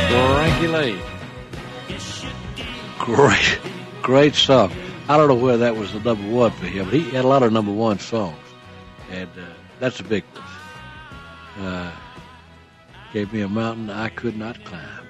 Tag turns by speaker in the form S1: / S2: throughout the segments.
S1: Frankie Lane. Great song. I don't know whether that was the number one for him, but he had a lot of number one songs, and that's a big one. Gave me a mountain I could not climb.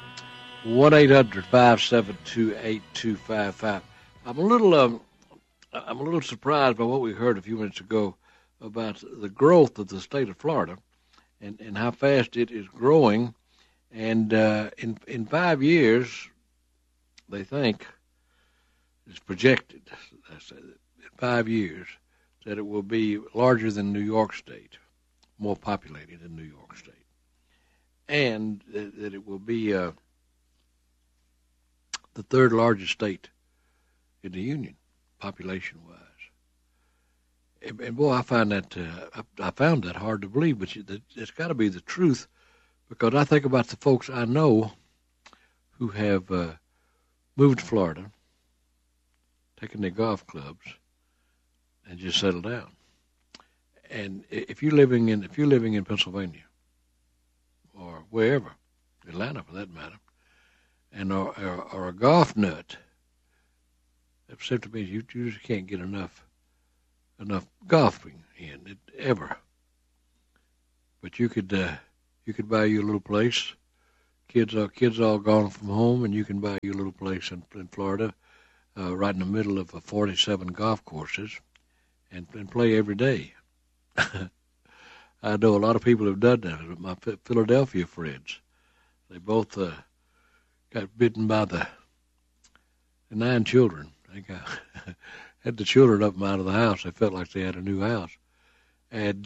S1: 1-800-572-8255. I'm a little surprised by what we heard a few minutes ago about the growth of the state of Florida and how fast it is growing. And in 5 years, they think, it's projected, in 5 years, that it will be larger than New York State, more populated than New York State, and that it will be the third largest state in the Union, population-wise. And boy, I found that hard to believe, but it's got to be the truth, because I think about the folks I know who have moved to Florida, taken their golf clubs, and just settled down. And if you're living in Pennsylvania or wherever, Atlanta for that matter, and are a golf nut, that simply means you just can't get enough golfing in ever. But you could buy you a little place. Kids all gone from home, and you can buy you a little place in Florida, right in the middle of 47 golf courses, and play every day. I know a lot of people have done that. My Philadelphia friends, they both got bitten by the 9 children. They had the children up and out of the house. They felt like they had a new house, and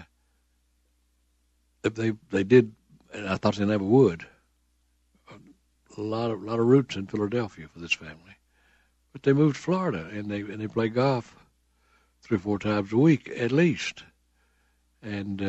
S1: they did. And I thought they never would. A lot of roots in Philadelphia for this family, but they moved to Florida and they play golf 3 or 4 times a week at least, and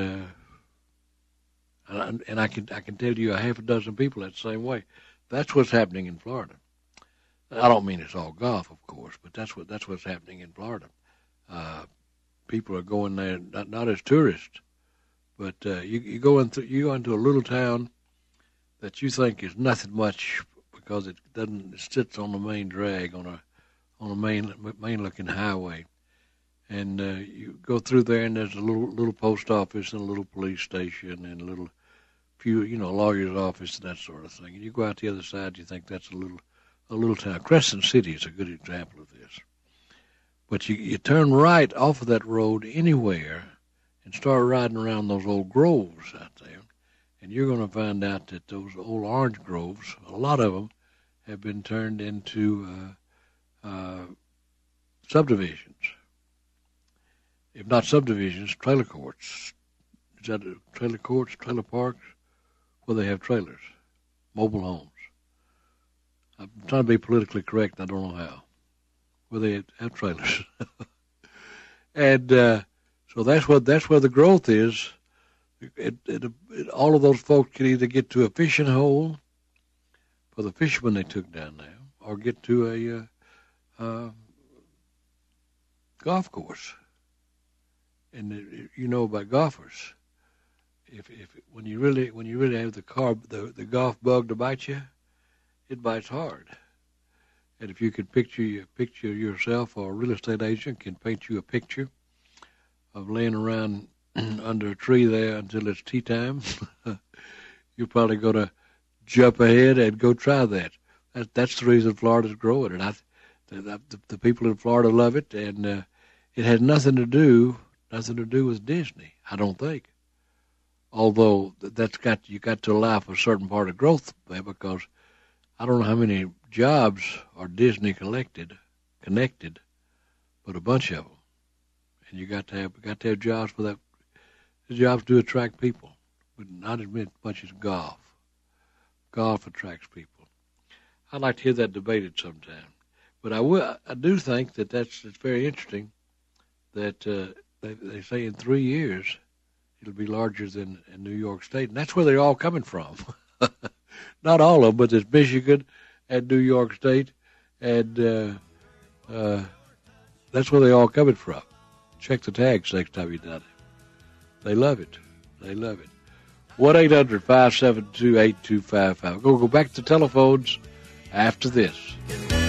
S1: I can tell you a half a dozen people that same way. That's what's happening in Florida. I don't mean it's all golf, of course, but that's what's happening in Florida. People are going there not as tourists, but you go into a little town that you think is nothing much because it sits on the main drag on a main looking highway, and you go through there and there's a little post office and a little police station and a little few lawyer's office and that sort of thing. And you go out the other side, you think that's a little town. Crescent City is a good example of this. But you turn right off of that road anywhere and start riding around those old groves out there, and you're going to find out that those old orange groves, a lot of them, have been turned into subdivisions. If not subdivisions, trailer courts. Is that trailer courts, trailer parks, where they have trailers, mobile homes. I'm trying to be politically correct, and I don't know how. Where they have trailers. And so that's where the growth is. All of those folks can either get to a fishing hole for the fishermen they took down there, or get to a golf course. And you know about golfers, when you really have the golf bug to bite you, it bites hard. And if you could picture yourself, or a real estate agent can paint you a picture of laying around under a tree there until it's tea time, you're probably going to jump ahead and go try that. That's the reason Florida's growing, and the people in Florida love it, and it has nothing to do with Disney, I don't think. Although you got to allow for a certain part of growth there, because I don't know how many jobs are Disney connected, but a bunch of them, and you got to have jobs for that. The jobs do attract people, but not as much as golf. Golf attracts people. I'd like to hear that debated sometime, but I do think it's very interesting that they say in 3 years it'll be larger than in New York State, and that's where they're all coming from. Not all of them, but there's Michigan and New York State, and that's where they're all coming from. Check the tags next time you're down there. They love it. They love it. 1-800-572-8255. We'll go back to telephones after this.